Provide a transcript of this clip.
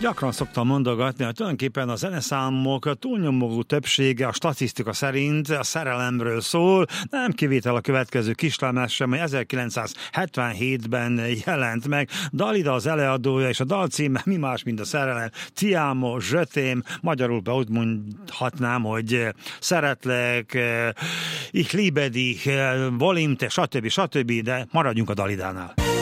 Gyakran szoktam mondogatni, hogy tulajdonképpen a zeneszámok a túlnyomó többsége a statisztika szerint a szerelemről szól, nem kivétel a következő kislemez sem, amely 1977-ben jelent meg. Dalida az előadója, és a dal címe mi más, mint a szerelem. Ti amo, je t'aime, magyarul be úgy mondhatnám, hogy szeretlek, ich liebe dich, volim te, stb. De maradjunk a Dalidánál.